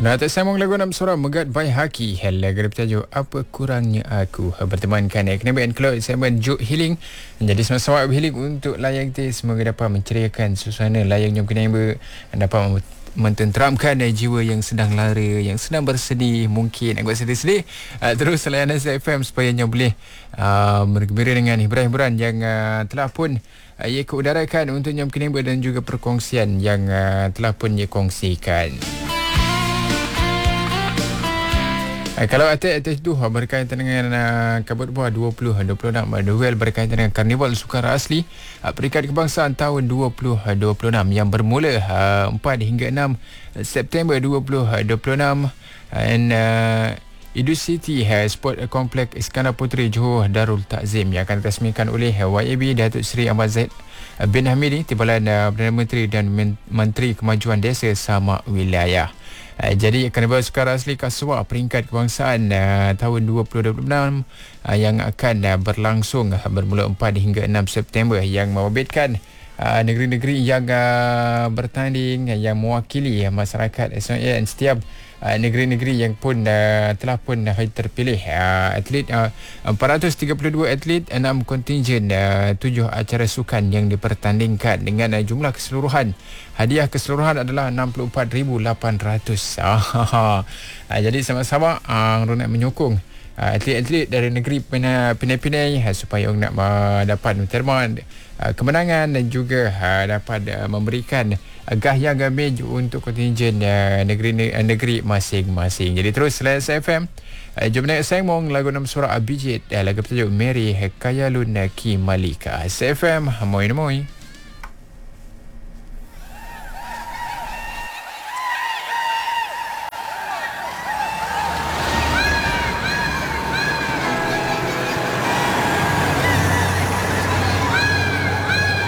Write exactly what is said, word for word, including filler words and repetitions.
Nah, tak sambung lagu enam suara Megat by Haki. Lagu bertajuk Apa Kurangnya Aku. Bertemankan Kena and Cloud segmen Juk Healing. Jadi sama-sama healing untuk layan kita. Semoga dapat menceriakan suasana layan yang kena ber dapat mententeramkan jiwa yang sedang lara, yang sedang bersedih, mungkin agak sedih-sedih. Uh, terus layanan Z F M supaya nya boleh uh, bergembira dengan hiburan-hiburan yang uh, telah pun uh, ia keudarakan untuk Nyam Kenimba dan juga perkongsian yang uh, telah pun ia kongsikan. Uh, kalau atas-atas tu berkaitan dengan uh, kabut buah dua puluh dua puluh enam, duel berkaitan dengan Karnival Sukara Asli uh, Peringkat Kebangsaan tahun dua ribu dua puluh enam yang bermula uh, empat hingga enam September dua ribu dua puluh enam. And uh, Idul City uh, Sport Complex Iskandar Puteri Johor Darul Takzim yang akan diresmikan oleh uh, Y A B Datuk Seri Ahmad Zaid bin Hamidi, Timbalan uh, Perdana Menteri dan Men- Menteri Kemajuan Desa Samak Wilayah. Uh, jadi Karnival Sukara Asli Kaswa Peringkat Kebangsaan uh, tahun dua ribu dua puluh enam uh, yang akan uh, berlangsung uh, bermula empat hingga enam September yang membabitkan uh, negeri-negeri yang uh, bertanding uh, yang mewakili uh, masyarakat S M A dan setiap uh, negeri-negeri yang pun uh, telah pun uh, terpilih uh, atlet uh, empat ratus tiga puluh dua atlet, enam kontingen, uh, tujuh acara sukan yang dipertandingkan dengan uh, jumlah keseluruhan hadiah keseluruhan adalah enam puluh empat ribu lapan ratus. Ah, jadi sama-sama uh, nak menyokong uh, atlet-atlet dari negeri pinai-pinai uh, supaya orang nak uh, dapat menterima uh, kemenangan dan juga uh, dapat uh, memberikan uh, gah yang gamej untuk kontingen uh, negeri uh, negeri masing-masing. Jadi terus selain S F M, uh, jom naik sembang lagu enam suara Abijit, uh, lagu bertajuk Mary Kayalun Ki Malika. S F M, moi moi.